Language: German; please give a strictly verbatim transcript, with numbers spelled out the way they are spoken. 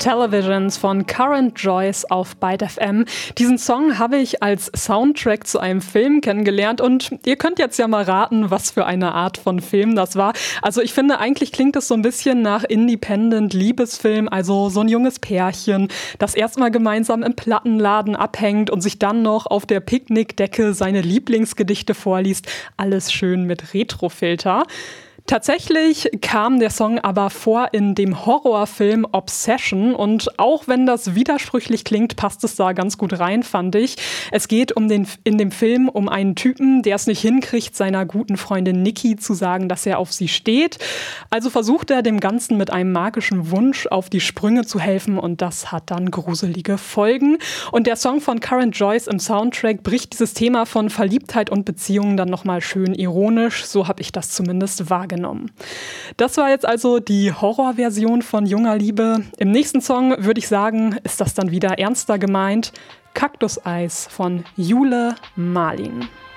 Televisions von Current Joyce auf Byte F M. Diesen Song habe ich als Soundtrack zu einem Film kennengelernt und ihr könnt jetzt ja mal raten, was für eine Art von Film das war. Also ich finde, eigentlich klingt es so ein bisschen nach Independent-Liebesfilm, also so ein junges Pärchen, das erstmal gemeinsam im Plattenladen abhängt und sich dann noch auf der Picknickdecke seine Lieblingsgedichte vorliest. Alles schön mit Retrofilter. Tatsächlich kam der Song aber vor in dem Horrorfilm Obsession und auch wenn das widersprüchlich klingt, passt es da ganz gut rein, fand ich. Es geht um den, in dem Film um einen Typen, der es nicht hinkriegt, seiner guten Freundin Nikki zu sagen, dass er auf sie steht. Also versucht er dem Ganzen mit einem magischen Wunsch auf die Sprünge zu helfen und das hat dann gruselige Folgen. Und der Song von Current Joyce im Soundtrack bricht dieses Thema von Verliebtheit und Beziehungen dann nochmal schön ironisch, so habe ich das zumindest wahrgenommen. Das war jetzt also die Horrorversion von Junger Liebe. Im nächsten Song würde ich sagen, ist das dann wieder ernster gemeint. Kaktuseis von Jule Marlin.